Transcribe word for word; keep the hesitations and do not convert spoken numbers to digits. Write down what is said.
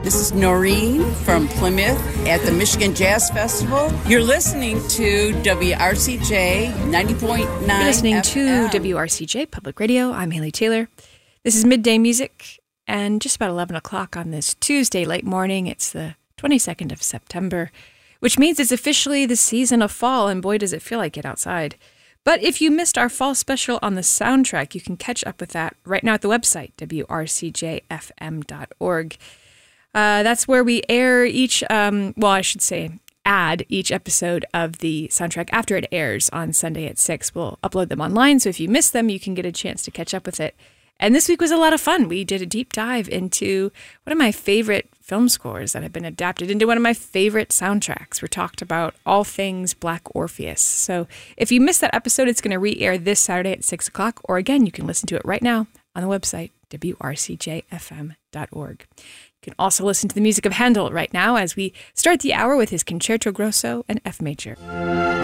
This is Noreen from Plymouth at the Michigan Jazz Festival. You're listening to W R C J ninety point nine You're listening F M. to W R C J Public Radio. I'm Haley Taylor. This is Midday Music, and just about eleven o'clock on this Tuesday late morning. It's the twenty-second of September, which means it's officially the season of fall, and boy, does it feel like it outside. But if you missed our fall special on the soundtrack, you can catch up with that right now at the website, W R C J F M dot org. Uh, that's where we air each, um, well, I should say, add each episode of the soundtrack after it airs on Sunday at six. We'll upload them online, so if you miss them, you can get a chance to catch up with it. And this week was a lot of fun. We did a deep dive into one of my favorite film scores that have been adapted into one of my favorite soundtracks. We talked about all things Black Orpheus. So if you missed that episode, it's going to re-air this Saturday at six o'clock. Or again, you can listen to it right now on the website, W R C J F M dot org. You can also listen to the music of Handel right now as we start the hour with his Concerto Grosso and F Major.